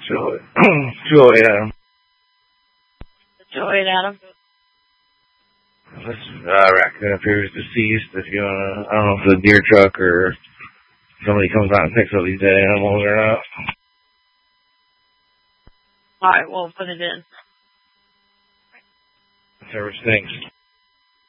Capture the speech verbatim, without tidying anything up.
Joy. Joy, Adam. Joy, Adam. This uh, raccoon appears deceased. If you wanna, I don't know if it's a deer truck or somebody comes out and picks up these dead animals or not. Alright, we'll put it in. Whichever stinks.